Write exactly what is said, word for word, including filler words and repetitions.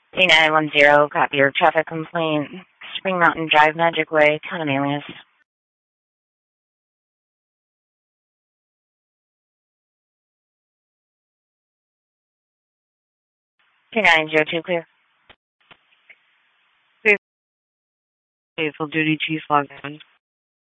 T nine one zero, copy your traffic complaint. Spring Mountain Drive, Magic Way, town of Alias. Two nine zero two, clear. Faithful Duty Chief logged in.